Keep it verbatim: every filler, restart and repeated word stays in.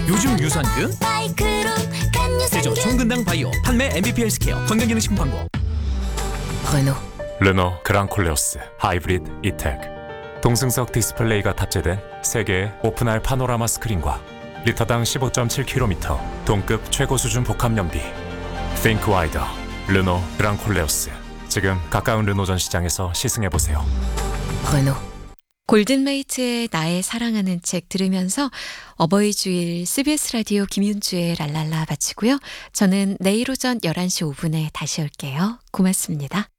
요즘 유산균? 제조 총근당 바이오 판매 엠비피 헬스케어 건강기능식품 광고. Renault. 르노 그랑콜레오스 하이브리드 이텍. 동승석 디스플레이가 탑재된 세 개의 오픈할 파노라마 스크린과 리터당 십오 점 칠 킬로미터 동급 최고 수준 복합 연비. Think Wider 르노 그랑콜레오스. 지금 가까운 르노전 시장에서 시승해보세요. Renault. 골든메이트의 나의 사랑하는 책 들으면서 어버이 주일 씨비에스 라디오 김윤주의 랄랄라 마치고요. 저는 내일 오전 열한 시 오 분에 다시 올게요. 고맙습니다.